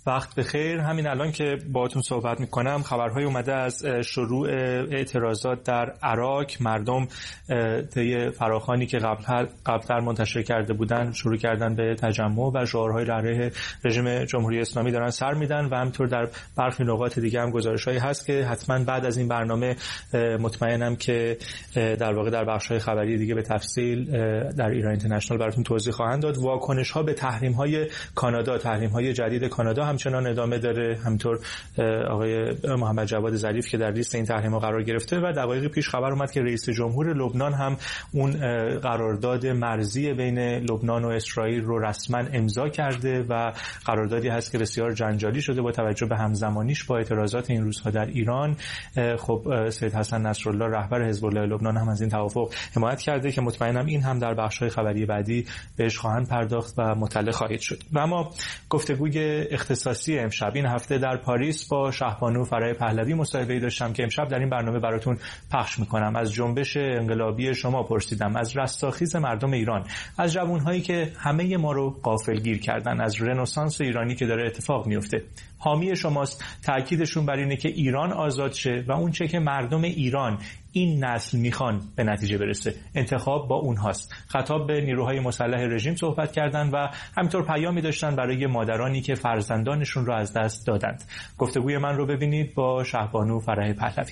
وقت بخیر. همین الان که باهاتون صحبت میکنم خبرهای اومده از شروع اعتراضات در عراق. مردم طی فراخوانی که قبل‌تر منتشر کرده بودن شروع کردن به تجمع و شعارهای علیه رژیم جمهوری اسلامی دارن سر میدن و همینطور در برخی نقاط دیگه هم گزارش‌هایی هست که حتما بعد از این برنامه مطمئنم که در واقع در بخش‌های خبری دیگه به تفصیل در ایران اینترنشنال براتون توضیح خواهند داد. واکنش‌ها به تحریم‌های کانادا، تحریم‌های جدید کانادا همچنان ادامه داره. همینطور آقای محمد جواد ظریف که در لیست این تحریم‌ها قرار گرفته و دقایق پیش خبر اومد که رئیس جمهور لبنان هم اون قرارداد مرزی بین لبنان و اسرائیل رو رسما امضا کرده و قراردادی هست که بسیار جنجالی شده با توجه به همزمانیش با اعتراضات این روزها در ایران. خب سید حسن نصرالله رهبر حزب الله لبنان هم از این توافق حمایت کرده که مطمئنم این هم در بخش‌های خبری بعدی بهش خواهند پرداخت و مطلع خواهید شد. و اما گفتگوی اختصاصی امشب این هفته در پاریس با شهبانو فرح پهلوی مصاحبه‌ای داشتم که امشب در این برنامه براتون پخش می‌کنم. از جنبش انقلابی شما پرسیدم، از رستاخیز مردم ایران، از جوان‌هایی که همه ما رو غافلگیر کردن، از رنسانس ایرانی که داره اتفاق میفته. حامی شماست، تاکیدشون بر اینه که ایران آزاد شه و اون چه که مردم ایران این نسل میخوان به نتیجه برسه. انتخاب با اونهاست. خطاب به نیروهای مسلح رژیم صحبت کردن و همینطور پیامی داشتن برای مادرانی که فرزندانشون رو از دست دادند. گفتگوی من رو ببینید با شهبانو فرح پهلوی.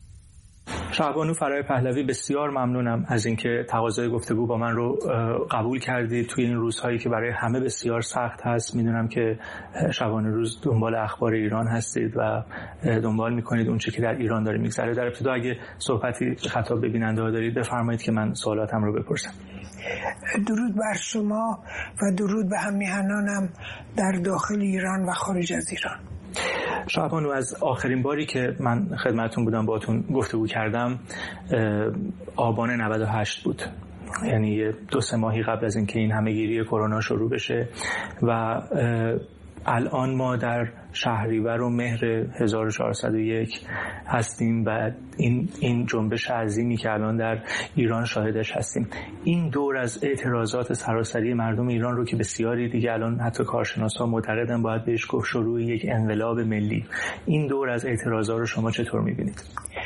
شهبانو فرح پهلوی، بسیار ممنونم از اینکه تقاضای گفتگو با من رو قبول کردید توی این روزهایی که برای همه بسیار سخت هست. میدونم که شبانه روز دنبال اخبار ایران هستید و دنبال میکنید اون چه که در ایران داره میگذره. در ابتدا اگه صحبتی خطاب به بیننده ها دارید بفرمایید که من سوالاتم رو بپرسم. درود بر شما و درود به همیهنانم در داخل ایران و خارج از ایران. شهبانو، از آخرین باری که من خدمتتون بودم باهاتون گفتگو کردم آبان 98 بود، یعنی 2-3 ماهی قبل از اینکه این همهگیری کرونا شروع بشه و الان ما در شهریور و مهر 1401 هستیم و این جنبش عظیمی که الان در ایران شاهدش هستیم. این دور از اعتراضات سراسری مردم ایران رو که بسیاری دیگه الان حتی کارشناسا معتقدن باید بهش گفت شروع یک انقلاب ملی، این دور از اعتراضات رو شما چطور می‌بینید؟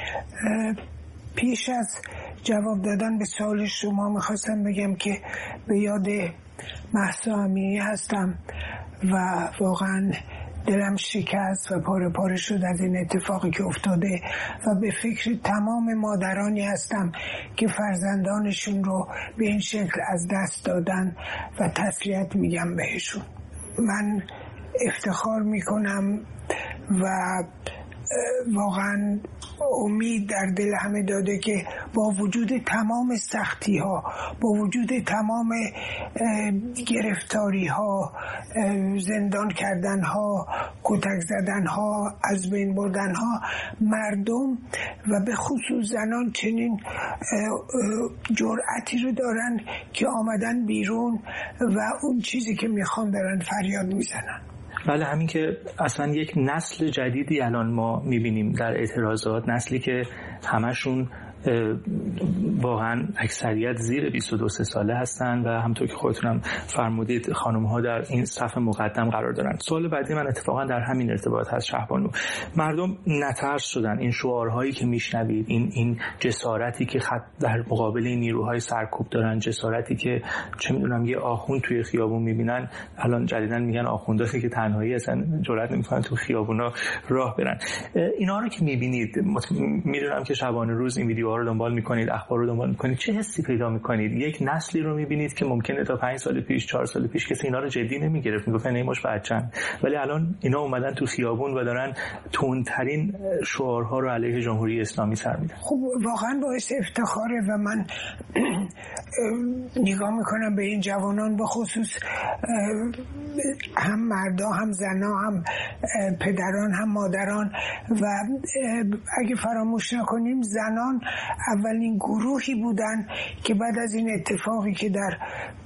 پیش از جواب دادن به سوال شما می‌خواستم بگم که به یاد مهسا امینی هستم و واقعا دلم شکست و پاره پاره شد از این اتفاقی که افتاده و به فکر تمام مادرانی هستم که فرزندانشون رو به این شکل از دست دادن و تسلیت میگم بهشون. من افتخار میکنم و واقعا امید در دل همه داده که با وجود تمام سختی ها، با وجود تمام گرفتاری ها، زندان کردن ها، کتک زدن ها، از بین بردن ها، مردم و به خصوص زنان چنین جرأتی رو دارن که آمدن بیرون و اون چیزی که میخوان دارن فریاد میزنن. بله، همین که اصلا یک نسل جدیدی الان ما میبینیم در اعتراضات، نسلی که همشون واقعا اکثریت زیر 22 ساله هستن و همونطور که خودتونم فرمودید خانم‌ها در این صف مقدم قرار دارن. سوال بعدی من اتفاقا در همین ارتباط هست شهبانو. مردم نترس شدن، این شعارهایی که میشنوید، این جسارتی که در مقابل این نیروهای سرکوب دارن، جسارتی که چه میدونم یه آخوند توی خیابون میبینن، الان جدیدن میگن آخوندایی که تنهایی اصلا جرئت نمیکنن تو خیابونا راه برن. اینا رو که میبینید، میدونم که شبانه روز این ویدیوها رو دنبال میکنید، اخبار رو دنبال میکنید، چه حسی پیدا میکنید؟ یک نسلی رو میبینید که ممکنه تا 5 سال پیش 4 سال پیش کسی اینا رو جدی نمیگرفت، میگفتن این مش بچه‌ن، ولی الان اینا اومدن تو خیابون و دارن تندترین شعارها رو علیه جمهوری اسلامی سر میدن. خب واقعا باعث افتخاره و من نگاه میکنم به این جوانان، به خصوص هم مردا هم زنا هم پدران هم مادران و اگه فراموش نکنیم زنان اولین گروهی بودن که بعد از این اتفاقی که در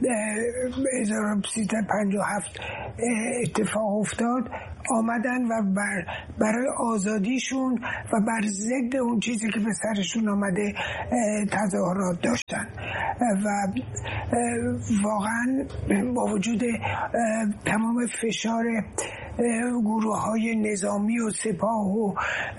1357 اتفاق افتاد آمدن و برای آزادیشون و بر ضد اون چیزی که به سرشون آمده تظاهرات داشتن و واقعا با وجود تمام فشار گروه‌های نظامی و سپاه و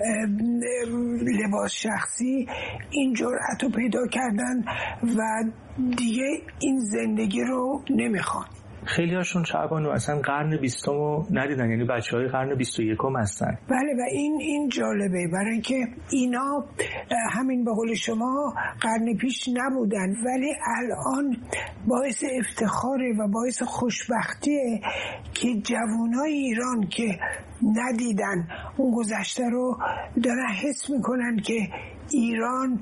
لباس شخصی این جرأت رو پیدا کردن و دیگه این زندگی رو نمیخوان. خیلی هاشون شعبان اصلا قرن 20 رو ندیدن، یعنی بچه‌های قرن 21 هستن. بله، و این جالبه برای اینکه اینا همین به قول شما قرن پیش نبودن، ولی الان باعث افتخاره و باعث خوشبختیه که جوانای ایران که ندیدن اون گذشته رو دارن حس میکنن که ایران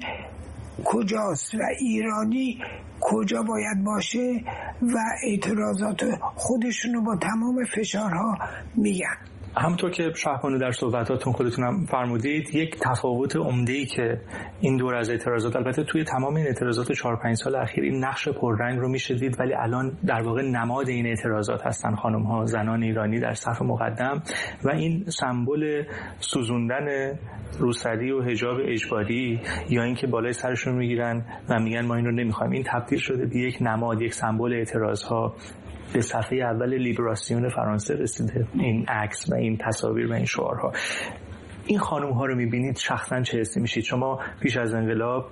کجاست و ایرانی کجا باید باشه و اعتراضات خودشونو با تمام فشارها میگن. همونطور که شهبانو در صحبتاتون خودتونم فرمودید، یک تفاوت عمده‌ای که این دور از اعتراضات، البته توی تمام این اعتراضات 4-5 سال اخیر این نقش پررنگ رو میشه دید، ولی الان در واقع نماد این اعتراضات هستن خانم‌ها، زنان ایرانی در صف مقدم و این سمبل سوزوندن روسری و حجاب اجباری یا اینکه بالای سرشون میگیرن و میگن ما این رو نمیخوایم، این تبدیل شده به یک نماد، یک سمبل اعتراضها. به صفحه اول لیبراسیون فرانسه رسیده این عکس و این تصاویر و این شعارها. این خانم ها رو میبینید شخصا چه حسی میشید؟ شما پیش از انقلاب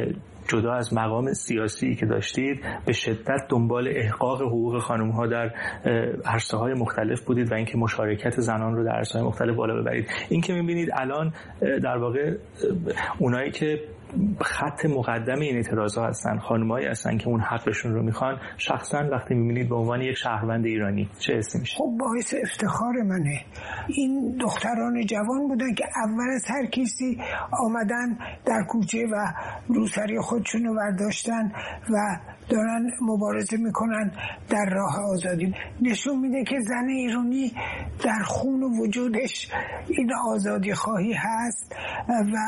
جدا از مقام سیاسی که داشتید به شدت دنبال احقاق حقوق خانم ها در عرصه‌های مختلف بودید و اینکه مشارکت زنان رو در عرصه‌های مختلف بالا ببرید. این که میبینید الان در واقع اونایی که خط مقدم این اعتراضات هستن، خانمایی هستن که اون حقشون رو میخوان، شخصا وقتی میبینید به عنوان یک شهروند ایرانی چه حسی میشه؟ خب باعث افتخار منه. این دختران جوان بودن که اول از هر کسی آمدن در کوچه و روسری خودشون رو برداشتن و دارن مبارزه میکنن در راه آزادی. نشون میده که زن ایرانی در خون و وجودش این آزادی خواهی هست و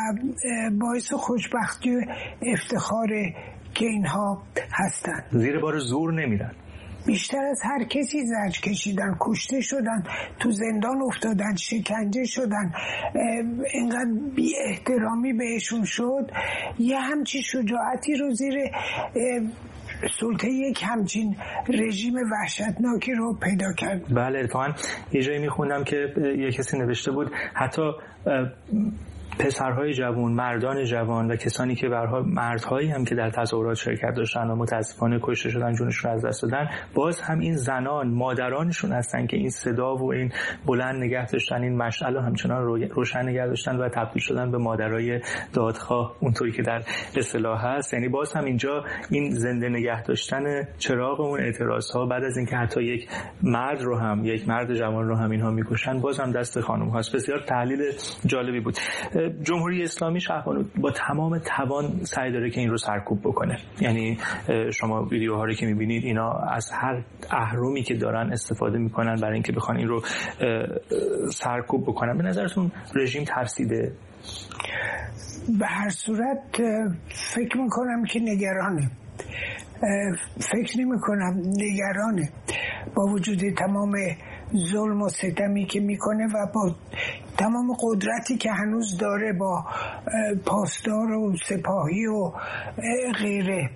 باعث خوشبختی و افتخاره که اینها هستن. زیر بار زور نمیرن. بیشتر از هر کسی زجر کشیدن، کشته شدن، تو زندان افتادن، شکنجه شدن، اینقدر بی احترامی بهشون شد. یه همچین شجاعتی رو زیر سلطه یک همچین رژیم وحشتناکی رو پیدا کرد. بله، اتفاقا یه جایی میخوندم که یه کسی نوشته بود حتی پسرهای جوان، مردان جوان و کسانی که برها مردهایی هم که در تظاهرات شرکت داشتن و متاسفانه کشته شدن، جونشون از دست دادن، باز هم این زنان مادرانشون هستن که این صدا و این بلند نگه داشتن، این مشعل رو همچنان روشن نگه داشتن و تبدیل شدن به مادرای دادخواه اونطوری که در اصطلاح هست. یعنی باز هم اینجا این زنده نگه داشتن چراغ اون اعتراضها بعد از اینکه حتی یک مرد رو هم، یک مرد جوان رو هم اینها میکشن، باز هم دست خانم هاست. بسیار تحلیل جالبی بود. جمهوری اسلامی شهبانو با تمام توان سعی داره که این رو سرکوب بکنه. یعنی شما ویدیوها رو که میبینید اینا از هر اهرمی که دارن استفاده میکنن برای اینکه بخوان این رو سرکوب بکنن. به نظرتون رژیم ترسیده؟ به هر صورت فکر میکنم که نگرانه. فکر نمی کنم نگرانه با وجود تمام ظلم و ستمی که میکنه و با تمام قدرتی که هنوز داره با پاسدار و سپاهی و غیره.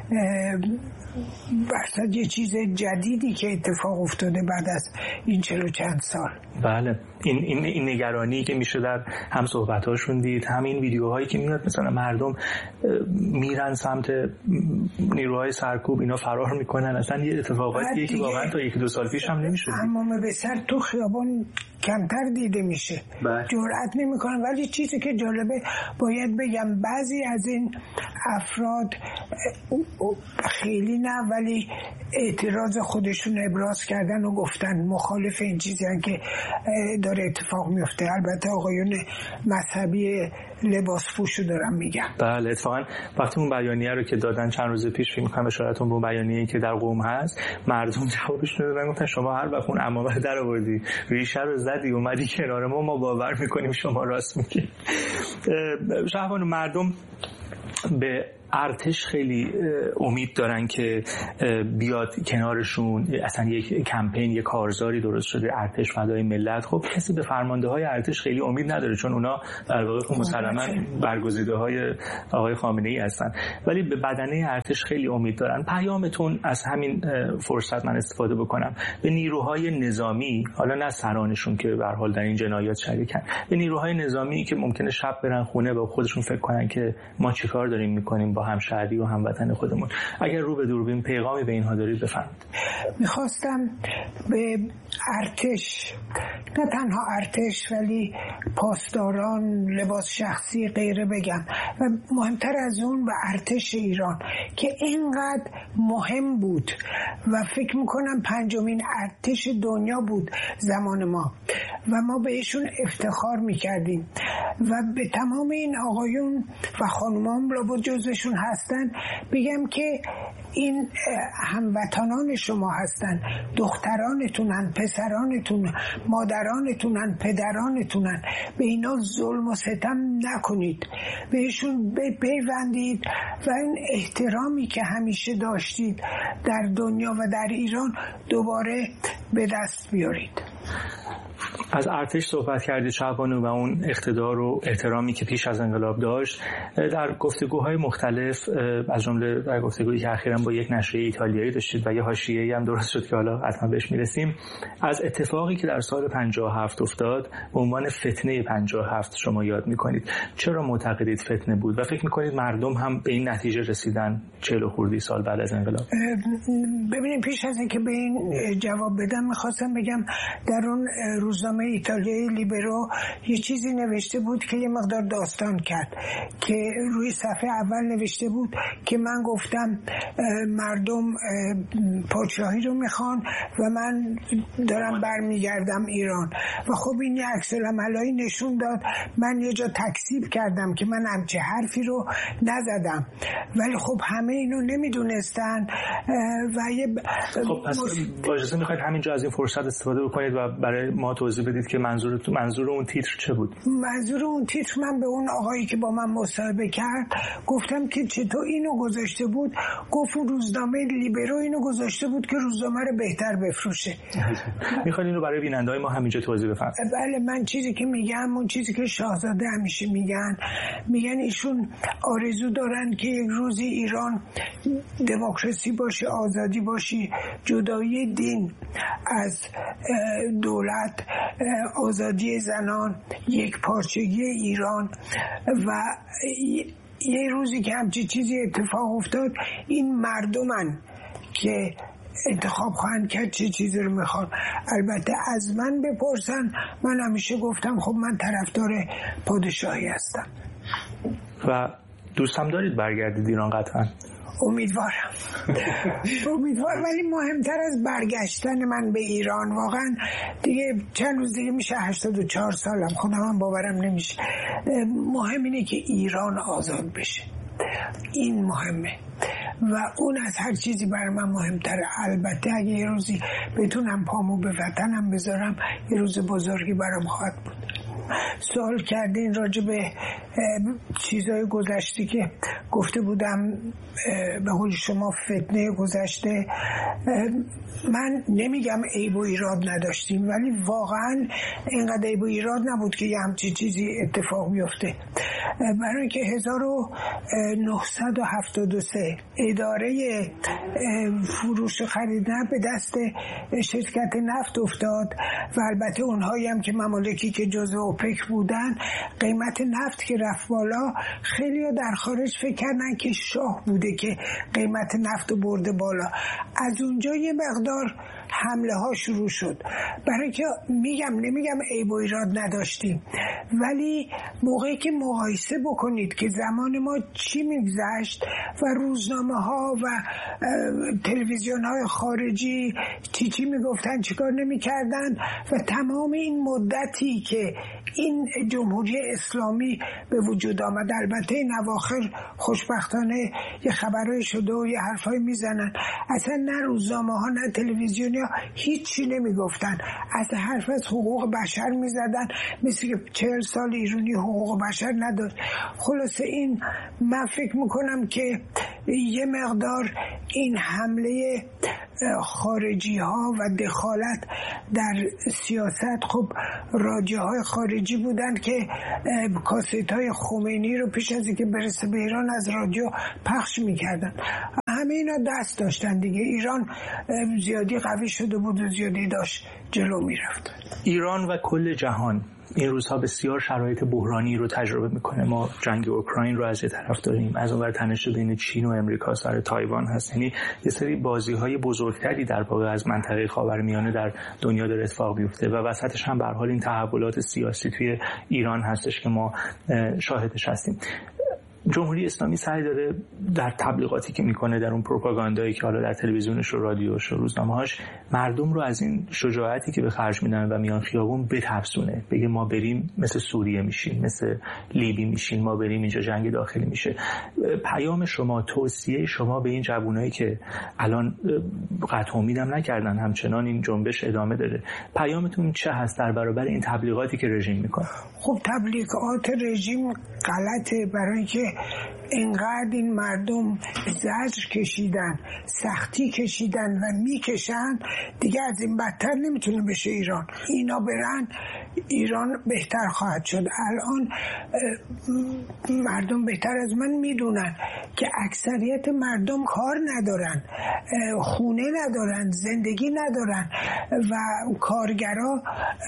برصد یه چیز جدیدی که اتفاق افتاده بعد از این 40 و چند سال. بله، این نگرانی که میشه در هم صحبتاشون دید، همین ویدیوهایی که میاد مثلا مردم میرن سمت نیروهای سرکوب، اینا فرار میکنن، اصلا یه اتفاقاتیه که واقعا تا 1-2 سال پیش هم نمیشد. امام به سر تو خیابان کمتر دیده میشه، جرئت نمیکنن. ولی چیزی که جالبه باید بگم بعضی از این افراد خیلی نه ولی اعتراض خودشون ابراز کردن و گفتن مخالف این چیزی که داره اتفاق میفته. البته آقایون مذهبی لباس پوشو دارم میگم. بله، اتفاقا وقتی اون بیانیه رو که دادن چند روز پیش، فکر می‌کنم اشارتون به اون بیانیه‌ای که در قم هست، مردم جوابش دادن، گفتن شما هر وقت اون عمامه در آوردی، ریشه رو زدی، اومدی کنار ما باور می‌کنیم شما راست میگی. شهبانو، مردم به ارتش خیلی امید دارن که بیاد کنارشون، اصلا یک کمپین، یک کارزاری درست شده ارتش فدای ملت. خب کسی به فرمانده‌های ارتش خیلی امید نداره، چون اونا در واقع مسلماً برگزیده‌های آقای خامنه‌ای هستن، ولی به بدنه ارتش خیلی امید دارن. پیامتون از همین فرصت من استفاده بکنم به نیروهای نظامی، حالا نه سرانشون که به هر حال در این جنایات شریکن، به نیروهای نظامی که ممکنه شب برن خونه و خودشون فکر کنن که ما چیکار داریم میکنیم با همشهری و هموطن خودمون، اگر رو به دوربین پیغامی به اینها دارید بفرمایید. میخواستم به ارتش، نه تنها ارتش ولی پاسداران، لباس شخصی غیره بگم، و مهمتر از اون به ارتش ایران که اینقدر مهم بود و فکر میکنم 5مین ارتش دنیا بود زمان ما و ما بهشون افتخار میکردیم و به تمام این آقایون و خانومان لابد جزشون هستن بگم که این هموطنان شما هستن، دخترانتونن، پسرانتونن، مادرانتونن، پدرانتونن. به اینا ظلم و ستم نکنید، بهشون بپیوندید و این احترامی که همیشه داشتید در دنیا و در ایران دوباره به دست بیارید. از ارتش صحبت کردید شعبانو و اون اقتدار و احترامی که پیش از انقلاب داشت. در گفتگوهای مختلف، از جمله در گفتگویی که اخیراً با یک نشریه ایتالیایی داشتید و یه حاشیه‌ای هم درست شد که حالا حتما بهش میرسیم، از اتفاقی که در سال 57 افتاد به عنوان فتنه 57 شما یاد میکنید. چرا معتقدید فتنه بود و فکر میکنید مردم هم به این نتیجه رسیدن 40 خردی سال بعد از انقلاب؟ ببینید، پیش از اینکه به این جواب بدم میخواستم بگم در اون روزنامه ایتالیایی لیبرو یه چیزی نوشته بود که یه مقدار داستان کرد که روی صفحه اول نوشته بود که من گفتم مردم پادشاهی رو میخوان و من دارم برمیگردم ایران و خب این یه عکس العملایی نشون داد. من یه جا تکذیب کردم که من همچه حرفی رو نزدم، ولی خب همه اینو نمیدونستن و یه خب پس با اجازه میخواید همینجا از این فرصت استفاده بکنید و برای ما توضیح بدید که منظور اون تیتر چه بود؟ منظور اون تیتر، من به اون آقایی که با من مصاحبه کرد گفتم که چطور اینو گذاشته بود. گفت روزنامه لیبرو اینو گذاشته بود که روزنامه رو بهتر بفروشه. میخواید اینو برای بیننده‌های ما همینجا توضیح بفرمایید؟ بله، من چیزی که میگم اون چیزی که شاهزاده همیشه میگن ایشون آرزو دارن که یک روزی ایران دموکراسی باشه، آزادی باشه، جدایی دین از دولت، آزادی زنان، یک پارچگی ایران و یه روزی که همچی چیزی اتفاق افتاد این مردمن که انتخاب خواهند کرد چه چیزی رو میخوان. البته از من بپرسن، من همیشه گفتم خب من طرفدار پادشاهی هستم. و دوستم دارید برگردید ایران؟ قطعا امیدوارم ولی مهمتر از برگشتن من به ایران، واقعا دیگه چند روز دیگه میشه 84 سالم، خودم هم باورم نمیشه. مهم اینه که ایران آزاد بشه، این مهمه و اون از هر چیزی برای من مهمتره. البته اگه یه روزی بتونم پامو به وطنم بذارم یه روز بزرگی برام خواهد بود. سوال کردین راجع به چیزای گذشته که گفته بودم، به قول شما فتنه گذشته. من نمیگم عیب و ایراد نداشتیم، ولی واقعا اینقدر عیب و ایراد نبود که یه همچین چیزی اتفاق بیفته. برای که 1973 اداره فروش خرید نفت به دست شرکت نفت افتاد و البته اونهایی هم که ممالکی که جزو اوپک بودن، قیمت نفت که رفت بالا، خیلی ها در خارج فکر کردن که شاه بوده که قیمت نفت برده بالا. از اونجا یه مقدار حمله ها شروع شد. برای که نمیگم عیب و ایراد نداشتیم، ولی موقعی که مقایسه بکنید که زمان ما چی میگذشت و روزنامه ها و تلویزیون های خارجی چی میگفتن، چیکار نمیکردن و تمام این مدتی که این جمهوری اسلامی به وجود آمد، البته این اواخر خوشبختانه یه خبرهای شده و یه حرفای میزنن، اصلا نه روزنامه ها نه تلویزیونی ایرانیا هیچی نمیگفتن، از حرف از حقوق بشر میزدن، مثل که 40 سال ایرانی حقوق بشر نداشت. خلاصه این من فکر میکنم که یه مقدار این حمله خارجی ها و دخالت در سیاست، خب راجع های خارجی بودن که کاست های خمینی رو پیش از اینکه برسه به ایران از رادیو پخش میکردن. همه اینا دست داشتن دیگه. ایران زیادی قوی شده بود و زیادی داشت جلو میرفت. ایران و کل جهان این روزها بسیار شرایط بحرانی رو تجربه میکنه. ما جنگ اوکراین رو از یه طرف داریم، از اون ور تنش بین چین و امریکا سر تایوان هست. یعنی یه سری بازی‌های بزرگتری در واقع از منطقه خاورمیانه در دنیا داره اتفاق میفته و وسطش هم به هر حال این تحولات سیاسی توی ایران هستش که ما شاهدش هستیم. جمهوری اسلامی سعی داره در تبلیغاتی که میکنه، در اون پروپاگاندایی که حالا در تلویزیونش و رادیوش و روزنامه‌هاش، مردم رو از این شجاعتی که به خرج میدن و میان خیابون بترسونه، بگه ما بریم مثل سوریه میشیم، مثل لیبی میشیم، ما بریم اینجا جنگ داخلی میشه. پیام شما، توصیه شما به این جوانایی که الان قطع امیدم نکردن، همچنان این جنبش ادامه داره، پیامتون چه هست در برابر این تبلیغاتی که رژیم میکنه؟ خب تبلیغات رژیم غلطه، برای اینکه اینقدر این مردم زجر کشیدن، سختی کشیدن و میکشن، دیگه از این بدتر نمیتونه بشه ایران. اینا برن ایران بهتر خواهد شد. الان مردم بهتر از من میدونن که اکثریت مردم کار ندارن، خونه ندارن، زندگی ندارن و کارگرا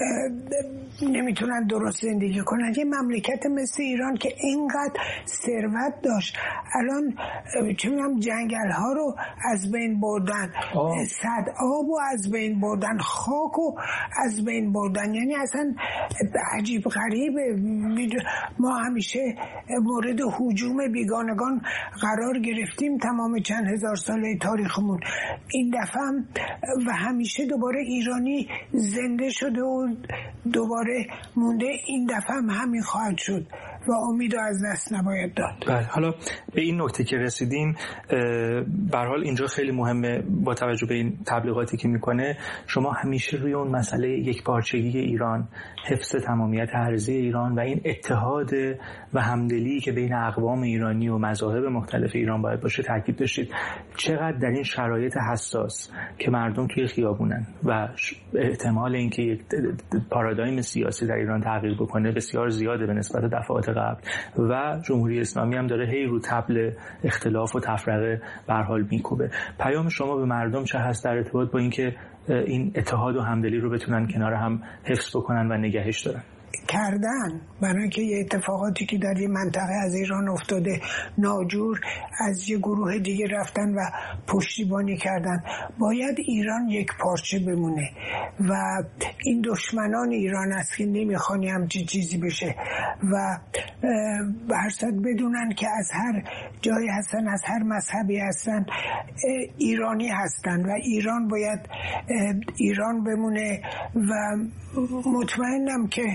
نمیتونن درست زندگی کنن. یه مملکت مثل ایران که اینقدر ثروت داشت، الان چه میگم جنگل ها رو از بین بردن، سد آب رو از بین بردن، خاک رو از بین بردن. یعنی اصلا عجیب غریبه. ما همیشه مورد هجوم بیگانگان قرار گرفتیم تمام چند هزار ساله تاریخمون. این دفعه هم و همیشه دوباره ایرانی زنده شده و دوباره مونده. این دفعه هم همین خواهد شد و امید از دست نباید داد. بله، حالا به این نکته که رسیدیم، به هر حال اینجا خیلی مهمه با توجه به این تبلیغاتی که میکنه، شما همیشه روی اون مسئله یکپارچگی ایران، حفظ تمامیت ارضی ایران و این اتحاد و همدلی که بین اقوام ایرانی و مذاهب مختلف ایران باید باشه تاکید داشتید. چقدر در این شرایط حساس که مردم توی خیابونن و احتمال اینکه یک پارادایم سیاسی در ایران تغییر بکنه بسیار زیاده به نسبت دفعات قبل و جمهوری اسلامی هم داره هی رو طبل اختلاف و تفرقه به هر حال میکوبه، پیام شما به مردم چه هست در ارتباط با اینکه این اتحاد و همدلی رو بتونن کنار هم حفظ بکنن و نگهش دارن؟ کردن، برای اینکه یه اتفاقاتی که در یه منطقه از ایران افتاده، ناجور از یه گروه دیگه رفتن و پشتیبانی کردن. باید ایران یک پارچه بمونه و این دشمنان ایران است که نمیخوانی همچین چیزی بشه و برصد بدونن که از هر جایی هستن، از هر مذهبی هستن، ایرانی هستن و ایران باید ایران بمونه و مطمئنم که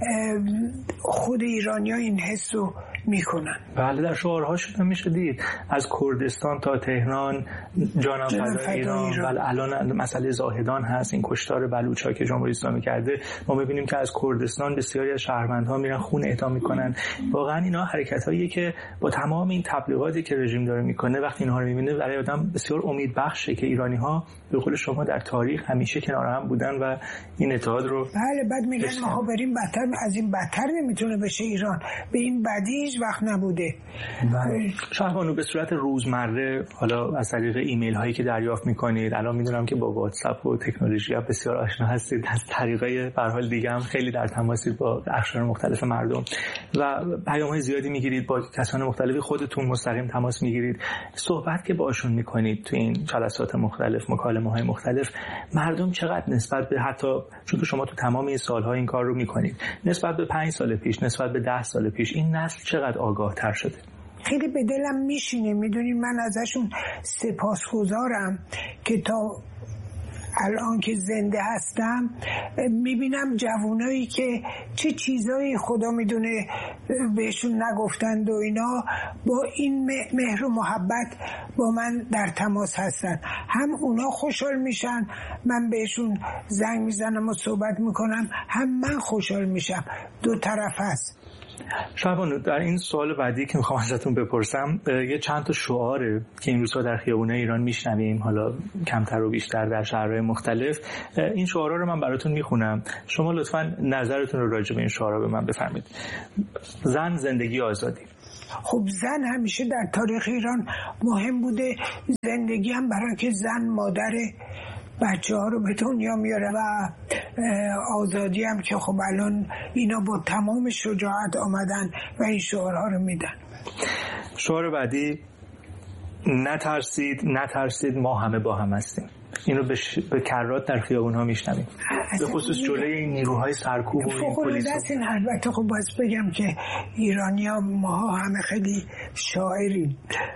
خود ایرانی ها این حس رو میکنن. بله، در شعارهاشون میشه دید از کردستان تا تهران جانم فدای ایران. بله، الان مسئله زاهدان هست، این کشتار بلوچا که جمهوری اسلامی کرده. ما میبینیم که از کردستان بسیاری از شهروندها میرن خون اهدا میکنن. واقعا اینا حرکتاییه که با تمام این تبلیغاتی که رژیم داره میکنه، وقتی اینها رو میبینه برای آدم بسیار امیدبخشه که ایرانی ها به قول شما در تاریخ همیشه کنار هم بودن و این اتحاد رو. بله، بعد میگن ما بریم بدتر، از این بدتر نمیتونه بشه ایران، به این بدیش وقت نبوده. شهربانو، به صورت روزمره حالا از طریق ایمیل هایی که دریافت میکنید، الان میدونم که با واتساپ و تکنولوژی ها بسیار آشنا هستید، از طریقای به هر حال دیگه هم خیلی در تماسید با اقشار مختلف مردم و پیام های زیادی میگیرید، با کسان مختلفی خودتون مستقیم تماس میگیرید. صحبت که باشون میکنید تو این جلسات مختلف، مکالمه های مختلف، مردم چقدر نسبت به، حتی چون شما تو تمام این سالها این کار رو میکنید، نسبت به 5 سال پیش، نسبت به 10 سال پیش، این نسل چقدر آگاه تر شده؟ خیلی به دلم میشینه. میدونید من ازشون سپاسگزارم که تا الان که زنده هستم میبینم جوانایی که چه چیزایی خدا میدونه بهشون نگفتند و اینا با این مهر و محبت با من در تماس هستن. هم اونا خوشحال میشن، من بهشون زنگ میزنم و صحبت میکنم، هم من خوشحال میشم. دو طرف هست. شعبان، در این سوال بعدی که میخوام ازتون بپرسم یه چند تا شعاره که این روزها در خیابونای ایران میشنویم، حالا کمتر و بیشتر در شهرهای مختلف، این شعارها رو من براتون میخونم، شما لطفاً نظرتون رو راجع به این شعارها به من بفرمایید. زن، زندگی، آزادی. خب زن همیشه در تاریخ ایران مهم بوده، زندگی هم برای که زن مادر بچه ها رو به دنیا میاره و آزادی هم که خب الان اینا با تمام شجاعت آمدن و این شعارها رو میدن. شعار بعدی، نترسید ما همه با هم هستیم. اینو به کرات در خیابون ها میشنویم، به خصوص جلوی این نیروهای سرکوب و این پلیس. البته خب باید بگم که ایرانی‌ها ما همه خیلی شاعریم،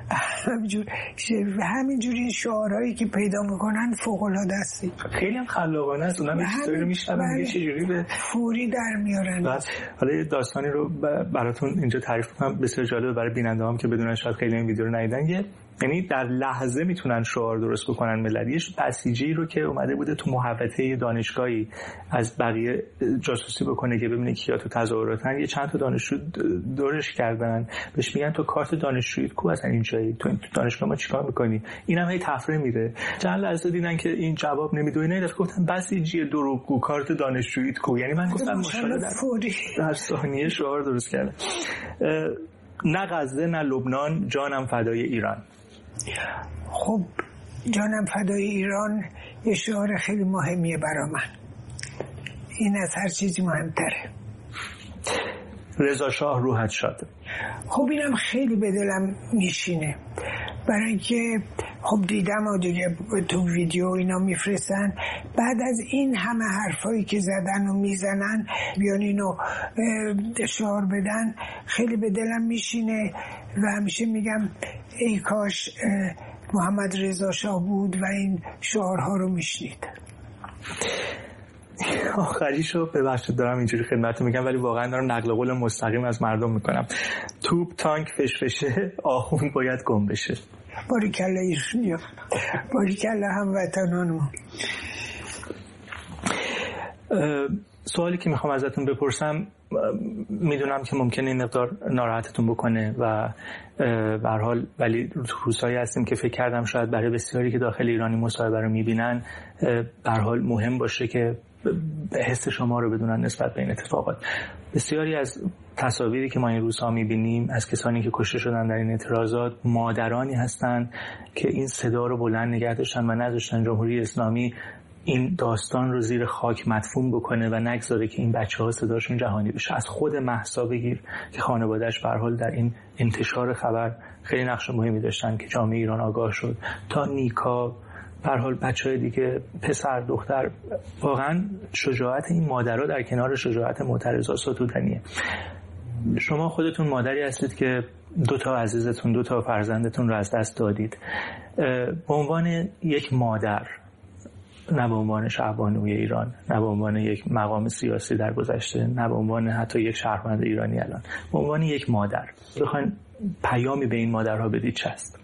همینجوری این شعارهایی که پیدا میکنن فوق‌العاده است، خیلی هم خلاقانه است. اونم چیزایی رو میشنوم یه چجوری به فوری در میارن. حالا یه داستانی رو براتون اینجا تعریف کنم بسیار جالبه برای بیننده‌هام که بدونن شاید خیلی این ویدیو رو ندیدن. یعنی در لحظه میتونن شعار درست بکنن مللی. بسیجی رو که اومده بوده تو محوطه دانشگاهی از بقیه جاسوسی بکنه که ببینه کیا تو تظاهراتن، یه چند تا دانشجو دورش کردن، بهش میگن تو کارت دانشجوییت کو اصلا اینجایی، تو دانشگاه ما چیکار میکنی؟ اینم هی تفره میره. چند لحظه دیدن که این جواب نمیده، اینا گفتن بسیجی دروغگو، کارت دانشجوییت کو. یعنی من گفتم ماشاءالله در ثانیه شعار درست کرده. نه غزه نه لبنان، جانم فدای ایران. خب جانم فدای ایران یه شعار خیلی مهمیه برای من، این از هر چیزی مهمتره. رضا شاه روحت شاد. خب اینم خیلی به دلم میشینه، برای اینکه خب دیدم دیگه تو ویدیو اینا میفرستن، بعد از این همه حرفایی که زدن و میزنن بیان اینو شعار بدن، خیلی به دلم میشینه و همیشه میگم ای کاش محمد رضا شاه بود و این شعارها رو میشنید. آخریشو ببخشید دارم اینجوری خدمتتون میگم، ولی واقعا دارم نقل قول مستقیم از مردم میکنم. توپ تانک فشفشه، آخون باید گم بشه. باریکلا ایرانیا، باریکلا هموطنانمون. سوالی که میخوام ازتون بپرسم، میدونم که ممکنه این مقدار ناراحتتون بکنه و به هر حال ولی روزهایی هستیم که فکر کردم شاید برای بسیاری که داخل ایرانی مصاحبه رو میبینن به هر حال مهم باشه که حس شما رو بدونن نسبت به این اتفاقات. بسیاری از تصاویری که ما این روزها میبینیم از کسانی که کشته شدن در این اعتراضات مادرانی هستن که این صدا رو بلند نگه داشتن و نذاشتن جمهوری اسلامی این داستان رو زیر خاک مدفون بکنه و نگذاره که این بچه‌ها صداشون جهانی بشه. از خود مهسا بگیر که خانواده‌اش به هر حال در این انتشار خبر خیلی نقش مهمی داشتن که جامعه ایران آگاه شد، تا نیکا، به هر حال بچه‌های دیگه، پسر دختر. واقعا شجاعت این مادرها در کنار شجاعت معترضا ستودنیه. شما خودتون مادری هستید که 2 عزیزتون، 2 فرزندتون رو از دست دادید. به عنوان یک مادر، نه به عنوان شهبانوی ایران، نه به عنوان یک مقام سیاسی در گذشته، نه به عنوان حتی یک شهروند ایرانی الان، به عنوان یک مادر بخواین پیامی به این مادرها بدید چه است؟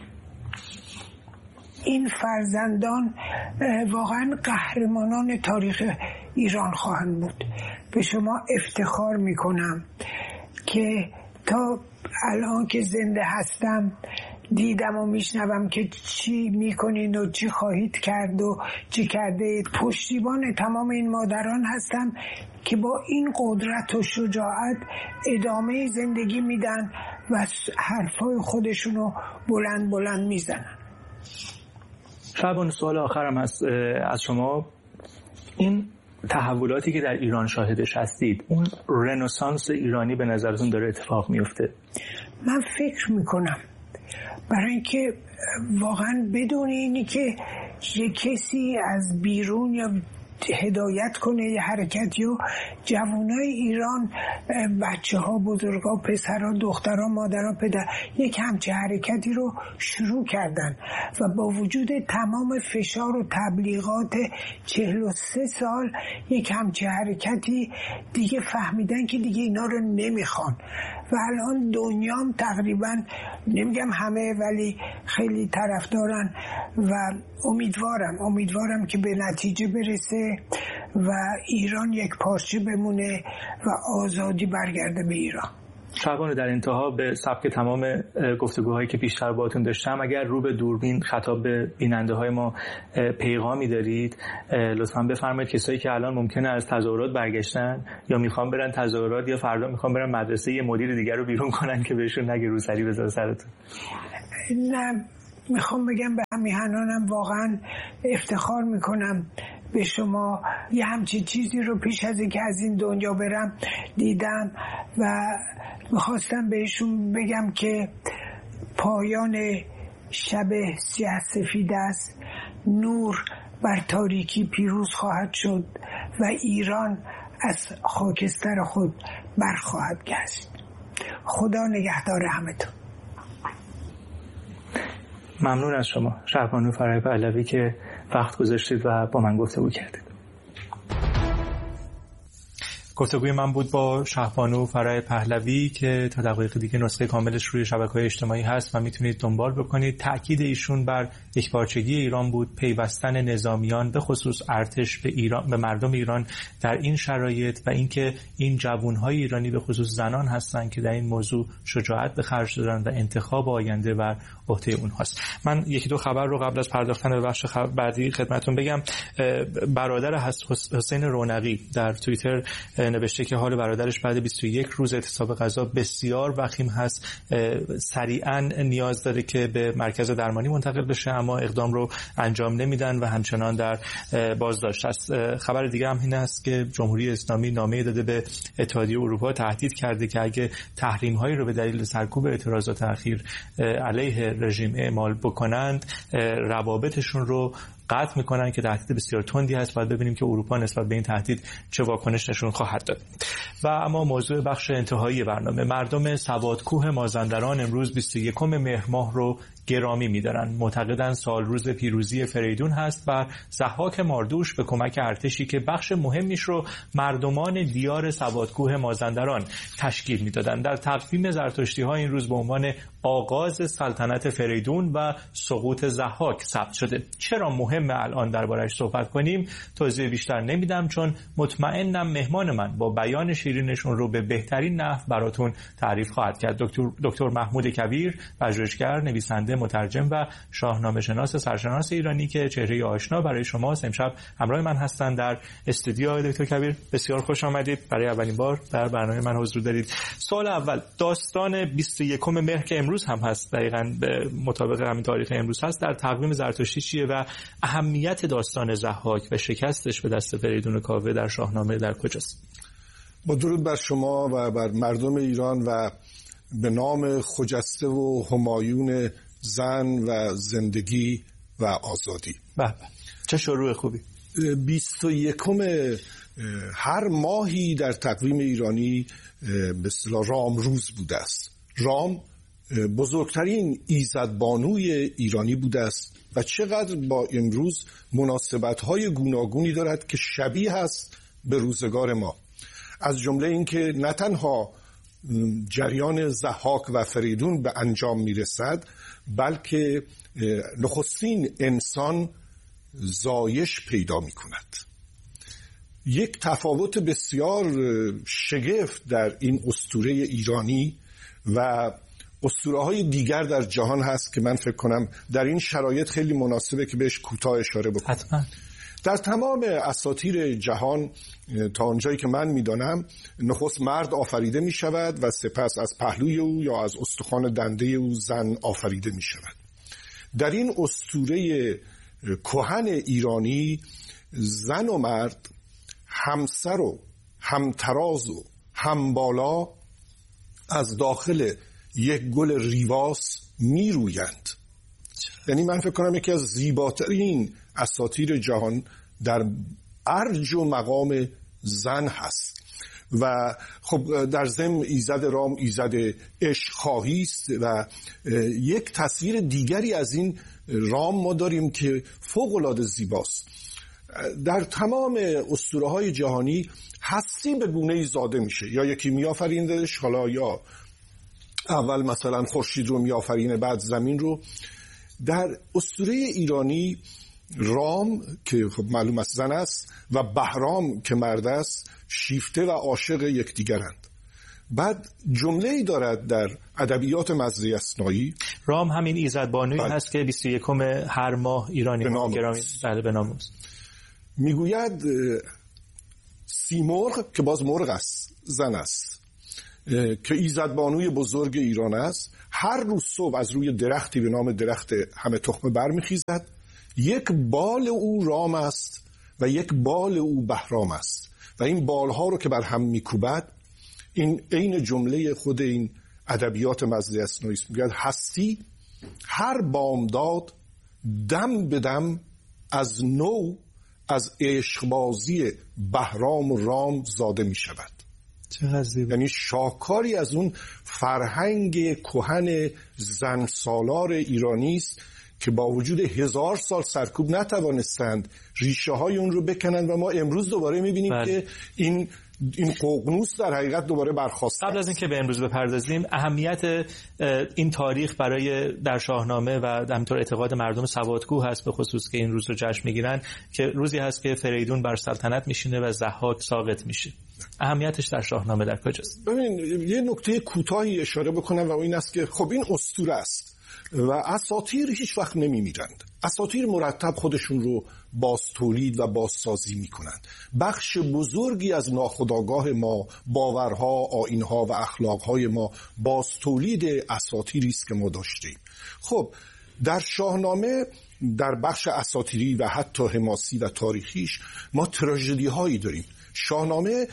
این فرزندان واقعا قهرمانان تاریخ ایران خواهند بود. به شما افتخار میکنم که تا الان که زنده هستم دیدم و میشنوم که چی میکنین و چی خواهید کرد و چی کرده. پشتیبان تمام این مادران هستم که با این قدرت و شجاعت ادامه زندگی میدن و حرفای خودشونو بلند بلند میزنن. شعبان، سوال آخرم هست از شما. این تحولاتی که در ایران شاهدش هستید، اون رنسانس ایرانی به نظرتون داره اتفاق میفته؟ من فکر میکنم، برای اینکه واقعا بدون اینی که یه کسی از بیرون یا هدایت کنه یه حرکتی و جوانای ایران، بچه ها، بزرگ ها، پسر ها، دختر ها، مادر ها، پدر، یک همچه حرکتی رو شروع کردن و با وجود تمام فشار و تبلیغات 43 سال یک همچه حرکتی دیگه فهمیدن که دیگه اینا رو نمیخوان و الان دنیام تقریبا، نمیگم همه ولی خیلی طرفدارن و امیدوارم که به نتیجه برسه و ایران یک پارچه بمونه و آزادی برگرده به ایران. شعبان، در انتها به سبک تمام گفتگوهایی که پیشتر باهاتون داشتم، اگر رو به دوربین خطاب به بیننده های ما پیغامی دارید لطفاً بفرمایید. کسایی که الان ممکنه از تظاهرات برگشتن یا میخوان برن تظاهرات یا فردا میخوان برن مدرسه، یه مدیر دیگر رو بیرون کنن که بهشون نگه روسری بذاره سرتون. نه، میخوام بگم به همیهنانم واقعا افتخار میکنم به شما. یه همچین چیزی رو پیش از اینکه از این دنیا برم دیدم و میخواستم بهشون بگم که پایان شب سیاه سفید است، نور بر تاریکی پیروز خواهد شد و ایران از خاکستر خود برخواهد گشت. خدا نگهدار همتون. ممنون از شما شهربانو فرای پهلوی که وقت گذاشتید و با من گفتگو کردید. گفتگوی من بود با شهربانو فرای پهلوی که تا دقایق دیگه نسخه کاملش روی شبکه‌های اجتماعی هست و میتونید دنبال بکنید. تأکید ایشون بر یکپارچگی ایران بود، پیوستن نظامیان به خصوص ارتش به ایران، به مردم ایران در این شرایط و اینکه این جوانهای ایرانی به خصوص زنان هستند که در این موضوع شجاعت به خرج دادن و انتخاب آینده بر عهده اونهاست. من یکی دو خبر رو قبل از پرداختن به بخش بعدی خدمتتون بگم. برادر حسین رونقی در توییتر نوشته که حال برادرش بعد 21 روز اعتصاب غذا بسیار وخیم هست، سریعا نیاز داره که به مرکز درمانی منتقل بشه اما اقدام رو انجام نمیدن و همچنان در بازداشت است. خبر دیگه هم این است که جمهوری اسلامی نامه داده به اتحادیه اروپا، تهدید کرده که اگه تحریم‌هایی رو به دلیل سرکوب اعتراضات اخیر علیه رژیم اعمال بکنند روابطشون رو قطع میکنن که تهدید بسیار تندی هست. باید ببینیم که اروپا نسبت به این تهدید چه واکنش نشون خواهد داد. و اما موضوع بخش انتهایی برنامه، مردم سوادکوه مازندران امروز 21 مهر ماه رو گرامی می‌دارن. معتقدن سال روز پیروزی فریدون هست و ضحاک ماردوش به کمک ارتشی که بخش مهمیش رو مردمان دیار سوادکوه مازندران تشکیل می‌دادن در تقویم زرتشتی‌ها این روز به عنوان آغاز سلطنت فریدون و سقوط ضحاک ثبت شده. چرا مهمه الان درباره‌اش صحبت کنیم؟ توضیح بیشتر نمیدم چون مطمئنم مهمان من با بیان شیرینشون رو به بهترین نحو براتون تعریف خواهد کرد. دکتر محمود کبیر، پژوهشگر، نویسنده، مترجم و شاهنامه شناس سرشناس ایرانی که چهره آشنا برای شماست، امشب همراه من هستند در استودیو. دکتر کبیر بسیار خوش آمدید. برای اولین بار در برنامه من حضور دارید. سوال اول، داستان 21 مهر که امروز هم هست، دقیقاً به مطابق همین تاریخ امروز هست، در تقویم زرتشتی چیه و اهمیت داستان ضحاک و شکستش به دست فریدون کاوه در شاهنامه در کجاست؟ با درود بر شما و بر مردم ایران و به نام خجسته و همایون زن و زندگی و آزادی. چه شروع خوبی. 21 هر ماهی در تقویم ایرانی به اصطلاح رام روز بوده است. رام بزرگترین ایزدبانوی ایرانی بوده است و چقدر با امروز مناسبت‌های گوناگونی دارد که شبیه است به روزگار ما. از جمله اینکه نه تنها جریان ضحاک و فریدون به انجام میرسد بلکه نخستین انسان زایش پیدا میکند. یک تفاوت بسیار شگفت در این اسطوره ایرانی و اسطوره‌های دیگر در جهان هست که من فکر کنم در این شرایط خیلی مناسبه که بهش کوتاه اشاره بکنم. حتما. در تمام اساطیر جهان تا آنجایی که من میدانم نخست مرد آفریده می شود و سپس از پهلوی او یا از استخوان دنده او زن آفریده می شود. در این اسطوره کهن ایرانی زن و مرد همسر و همتراز و همبالا از داخل یک گل ریواس می رویند. یعنی من فکر کنم یکی از زیباترین اساطیر جهان در ارج و مقام زن هست. و خب در ضمن ایزد رام ایزد عشق خواهی است و یک تصویر دیگری از این رام ما داریم که فوق‌العاده زیباست. در تمام اسطوره‌های جهانی هستی به گونه‌ای زاده میشه، یا یکی میآفریندش، حالا یا اول مثلا خورشید رو میآفرینه بعد زمین رو. در اسطوره ایرانی رام که خب معلوم است زن است و بهرام که مرد است شیفته و عاشق یکدیگرند. بعد جمله‌ای دارد در ادبیات مزری اثنایی. رام همین ایزدبانویی هست که 21 هر ماه ایرانی گرامی به نام است. میگوید سیمرغ که باز مرغ است، زن است، که ایزدبانوی بزرگ ایران است، هر روز صبح از روی درختی به نام درخت همه تخمه برمیخیزد. یک بال او رام است و یک بال او بهرام است و این بالها رو که بر هم میکوبد، این عین جمله خود این ادبیات مزری اثنایی است. میگه هستی هر بامداد دم به دم از نو از عشقبازی بهرام و رام زاده می شود. یعنی شاکاری از اون فرهنگ کهن زن سالار ایرانی است که با وجود 1000 سال سرکوب نتوانستند ریشه های اون رو بکنند و ما امروز دوباره میبینیم که این ققنوس در حقیقت دوباره برخاسته. قبل از اینکه به امروز بپردازیم، اهمیت این تاریخ برای در شاهنامه و همینطور اعتقاد مردم سوادکو هست، به خصوص که این روز رو جشن میگیرن که روزی هست که فریدون بر سلطنت میشینه و ضحاک ساقط میشه. اهمیتش در شاهنامه در کجاست؟ ببین یه نکته کوتاهی اشاره بکنم و این است که خب این اسطوره است و اساطیر هیچ وقت نمیمیرند. اساطیر مرتب خودشون رو باز تولید و بازسازی میکنند. بخش بزرگی از ناخودآگاه ما، باورها، آیینها و اخلاقهای ما باز تولید اساطیری است که ما داشتیم. خب در شاهنامه در بخش اساطیری و حتی حماسی و تاریخیش ما تراژدی هایی داریم. شاهنامه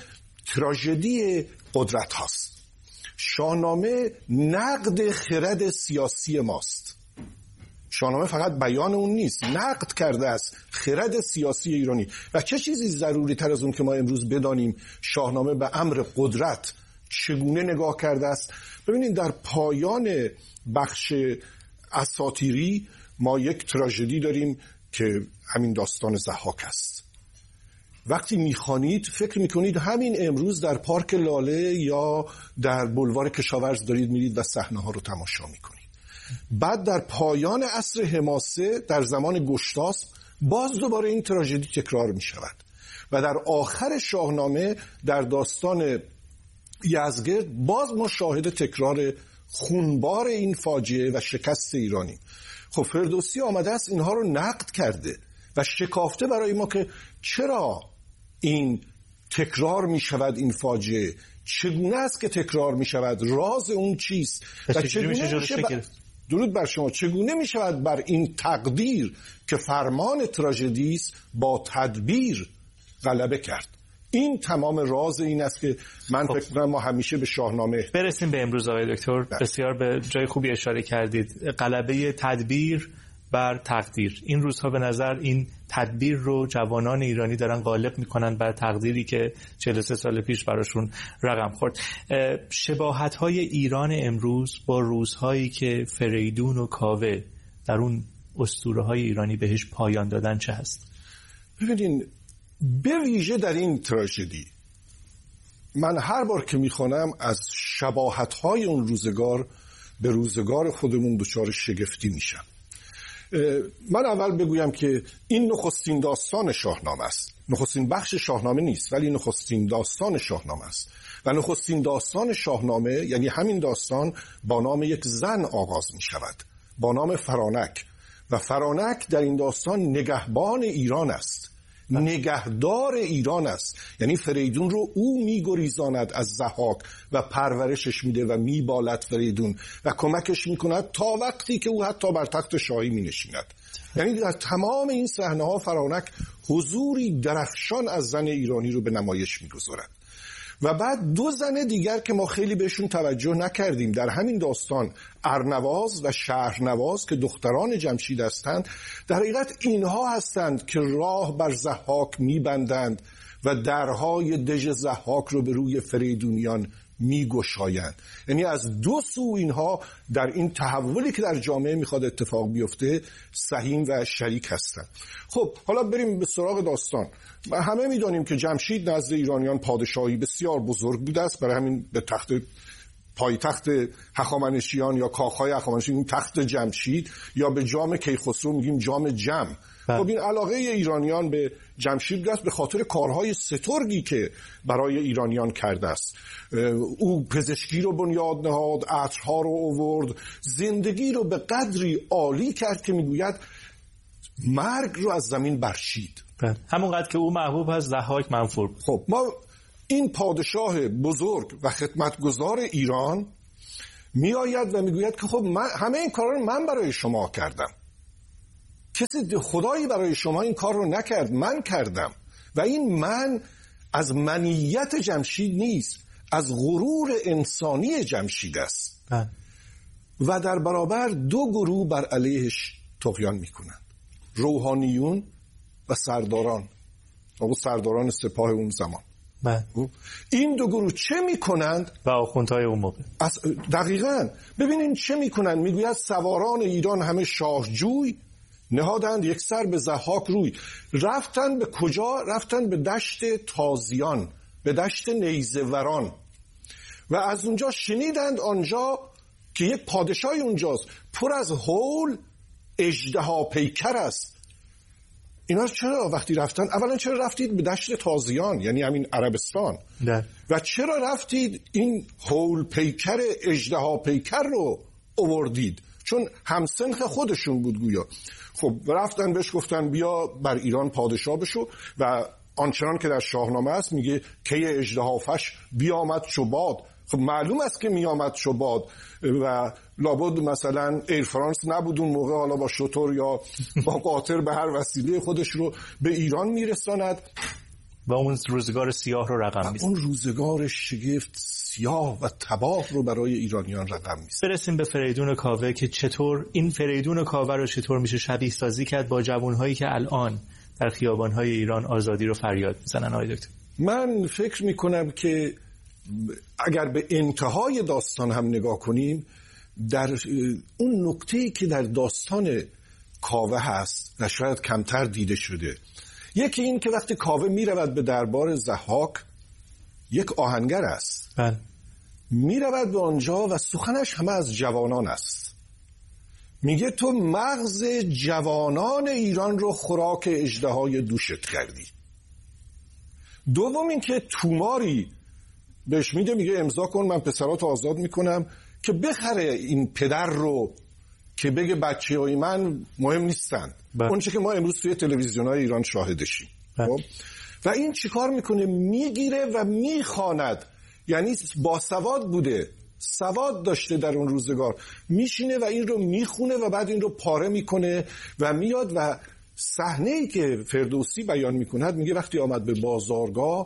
تراژدی قدرت هاست. شاهنامه نقد خرد سیاسی ماست. شاهنامه فقط بیان اون نیست، نقد کرده است خرد سیاسی ایرانی. و چه چیزی ضروری تر از اون که ما امروز بدانیم شاهنامه به امر قدرت چگونه نگاه کرده است؟ ببینید در پایان بخش اساطیری ما یک تراژدی داریم که همین داستان ضحاک است. وقتی میخوانید فکر میکنید همین امروز در پارک لاله یا در بلوار کشاورز دارید میرید و صحنه ها رو تماشا میکنید. بعد در پایان عصر حماسه در زمان گشتاسپ باز دوباره این تراژدی تکرار میشود و در آخر شاهنامه در داستان یزدگرد باز ما شاهد تکرار خونبار این فاجعه و شکست ایرانی. خب فردوسی آمده است اینها رو نقد کرده و شکافته برای ما که چرا این تکرار می شود، این فاجعه چگونه است که تکرار می شود، راز اون چیست و چگونه میشه درود بر شما چگونه می شود بر این تقدیر که فرمان تراژدی است با تدبیر غلبه کرد. این تمام راز این است که من فکر می‌کنم ما همیشه به شاهنامه برسیم. به امروز آقای دکتر بسیار به جای خوبی اشاره کردید، غلبه تدبیر بر تقدیر. این روزها به نظر این تدبیر رو جوانان ایرانی دارن غالب میکنن بر تقدیری که 43 سال پیش براشون رقم خورد. شباهت‌های ایران امروز با روزهایی که فریدون و کاوه در اون اسطوره‌های ایرانی بهش پایان دادن چه هست؟ ببینین به ویژه در این تراژدی من هر بار که میخوانم از شباهت‌های اون روزگار به روزگار خودمون دچار شگفتی میشم. من اول بگویم که این نخستین داستان شاهنامه است. نخستین بخش شاهنامه نیست ولی نخستین داستان شاهنامه است و نخستین داستان شاهنامه یعنی همین داستان با نام یک زن آغاز می شود، با نام فرانک، و فرانک در این داستان نگهبان ایران است، نگهدار ایران است. یعنی فریدون رو او میگریزاند از ضحاک و پرورشش میده و میبالد فریدون و کمکش میکند تا وقتی که او حتی بر تخت شاهی مینشیند. یعنی در تمام این صحنه ها فرانک حضوری درخشان از زن ایرانی رو به نمایش میگذارد. و بعد دو زن دیگر که ما خیلی بهشون توجه نکردیم در همین داستان، ارنواز و شهرنواز که دختران جمشید هستند، در حقیقت اینها هستند که راه بر ضحاک میبندند و درهای دژ ضحاک رو به روی فریدونیان میگشایند. یعنی از دو سو اینها در این تحولی که در جامعه میخواد اتفاق بیفته سهیم و شریک هستند. خب حالا بریم به سراغ داستان. همه میدونیم که جمشید نزد ایرانیان پادشاهی بسیار بزرگ بوده است، برای همین به پایتخت هخامنشیان یا کاخهای هخامنشیان تخت جمشید یا به جام کیخسرو میگیم جام جم. خب این علاقه ایرانیان به جمشید است به خاطر کارهای سترگی که برای ایرانیان کرده است. او پزشکی رو بنیاد نهاد، عطرها رو آورد، زندگی رو به قدری عالی کرد که میگوید مرگ رو از زمین برشید. همونقدر که او محبوب از ضحاک منفور بود. خب ما این پادشاه بزرگ و خدمتگزار ایران میآید و میگوید که خب همه این کارا رو من برای شما کردم، کسی خدایی برای شما این کار رو نکرد، من کردم. و این من از منیت جمشید نیست، از غرور انسانی جمشید است. و در برابر دو گروه بر علیهش طغیان میکنند، روحانیون و سرداران، و سرداران سپاه اون زمان. این دو گروه چه میکنند؟ و آخوندهای اون موقع دقیقاً ببینین چه میکنند. میگوید سواران ایران همه شاهجوی نهادند یک سر به ضحاک روی. رفتن به کجا؟ رفتن به دشت تازیان، به دشت نیزه‌وران، و از اونجا شنیدند آنجا که یک پادشاهی اونجاست پر از هول اژدها پیکر است. اینا چرا وقتی رفتن؟ اولا چرا رفتید به دشت تازیان، یعنی همین عربستان ده. و چرا رفتید این هول پیکر اژدها پیکر رو آوردید؟ چون همسنخ خودشون بود گویا. خب رفتن بهش گفتن بیا بر ایران پادشاه بشو، و آنچنان که در شاهنامه است میگه کی اژدهافش بیامد چو باد. خب معلوم است که میامد چو باد و لابد مثلا ایر فرانس نبود اون موقع، حالا با شتر یا با قاطر به هر وسیله خودش رو به ایران میرساند و اون روزگار سیاه رو رقم میزند. اون روزگار شگفت سیاه و تباه رو برای ایرانیان رقم میزند. برسیم به فریدون کاوه که چطور این فریدون کاوه رو چطور میشه شبیه سازی کرد با جوانهایی که الان در خیابانهای ایران آزادی رو فریاد میزنن. آقای دکتر، من فکر میکنم که اگر به انتهای داستان هم نگاه کنیم، در اون نکته‌ای که در داستان کاوه هست و شاید کمتر دیده شده، یکی این که وقتی کاوه میرود به دربار ضحاک، یک آهنگر است. بله. میرود به آنجا و سخنش همه از جوانان است. میگه تو مغز جوانان ایران رو خوراک اژدهای دوشت کردی. دوم این که توماری بهش میگه امضا کن من پسراتو آزاد میکنم که بخره این پدر رو که بگه بچه‌های من مهم نیستن. اون چه که ما امروز توی تلویزیون‌های ایران شاهدشیم. و این چیکار میکنه؟ میگیره و میخواند، یعنی باسواد بوده، سواد داشته در اون روزگار، میشینه و این رو میخونه و بعد این رو پاره میکنه و میاد و صحنه‌ای که فردوسی بیان میکند میگه وقتی آمد به بازارگاه،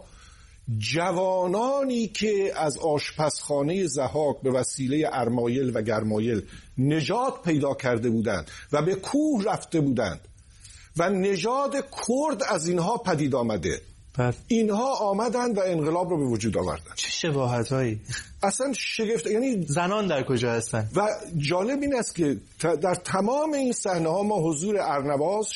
جوانانی که از آشپزخانه ضحاک به وسیله ارمایل و گرمایل نجات پیدا کرده بودند و به کوه رفته بودند و نژاد کرد از اینها پدید آمده، اینها آمدند و انقلاب رو به وجود آوردند. چه شباهتایی! اصلا شگفت. یعنی زنان در کجا هستن؟ و جالب این است که در تمام این صحنه ها ما حضور ارنواز،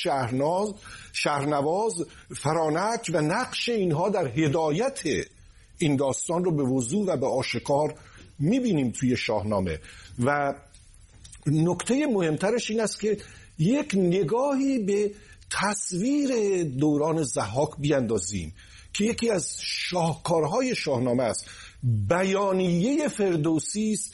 شهرنواز، فرانک و نقش اینها در هدایت این داستان رو به وضوح و به آشکار میبینیم توی شاهنامه. و نکته مهمترش این است که یک نگاهی به تصویر دوران ضحاک بیاندازیم که یکی از شاهکارهای شاهنامه است. بیانیه فردوسی است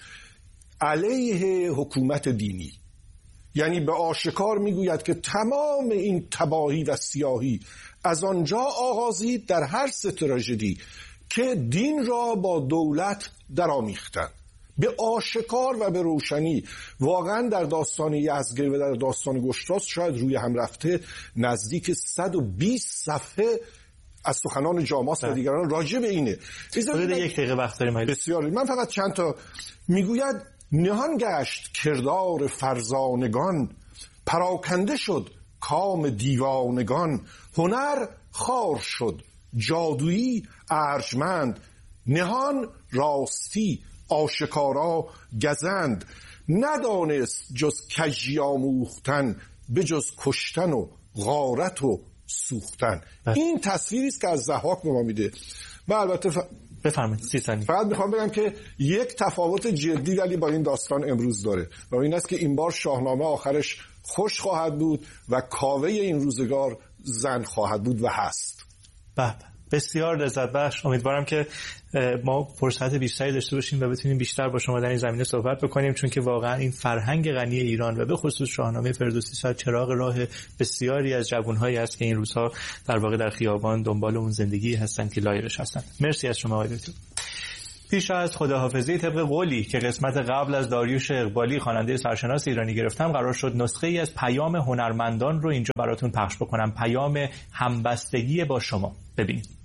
علیه حکومت دینی، یعنی به آشکار میگوید که تمام این تباهی و سیاهی از آنجا آغازید در هر سه تراژدی که دین را با دولت درآمیختند. به آشکار و به روشنی. واقعا در داستان یزدگرد و در داستان گشتاسپ شاید روی هم رفته نزدیک 120 صفحه از سخنان جاماس و دیگران راجع به اینه. حدود 1 دقیقه وقت داریم. بسیار. من فقط چند تا میگوید: نهان گشت کردار فرزانگان، پراکنده شد کام دیوانگان، هنر خار شد جادویی ارجمند، نهان راستی آشکارا گزند، ندانست جز کژی آموختن، به جز کشتن و غارت و سوختن. این تصویری است که از ضحاک به ما میده. و البته بفرمایید 30 ثانیه. فقط میخوام بگم که یک تفاوت جدی ولی با این داستان امروز داره و این است که این بار شاهنامه آخرش خوش خواهد بود و کاوه این روزگار زن خواهد بود و هست. بسیار لذت بخش. امیدوارم که ما فرصت بیشتری داشته باشیم و بتونیم بیشتر با شما در این زمینه صحبت بکنیم، چون که واقعا این فرهنگ غنی ایران و به خصوص شاهنامه فردوسی شاید چراغ راه بسیاری از جوانهایی است که این روزها در واقع در خیابان دنبال اون زندگی هستن که لایقش هستن. مرسی از شما آقای دکتر. پیش از خداحافظی طبق قولی که قسمت قبل از داریوش اقبالی خواننده سرشناس ایرانی گرفتم، قرار شد نسخه ای از پیام هنرمندان رو اینجا براتون پخش بکنم. پیام همبستگی با شما. ببینید.